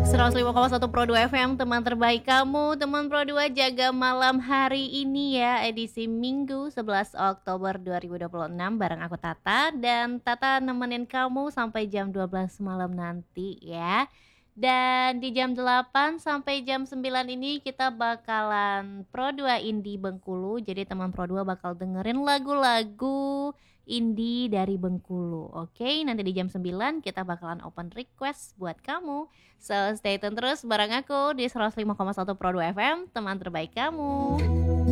105,1 Pro 2 FM, teman terbaik kamu, teman Pro 2 jaga malam hari ini ya, edisi Minggu 11 Oktober 2026 bareng aku Tata, dan Tata nemenin kamu sampai jam 12 malam nanti ya. Dan di jam 8 sampai jam 9 ini kita bakalan Pro 2 Indie Bengkulu. Jadi teman Pro 2 bakal dengerin lagu-lagu indie dari Bengkulu. Oke, nanti di jam 9 kita bakalan open request buat kamu. So stay tune terus bareng aku di 105,1 Pro 2 FM, teman terbaik kamu.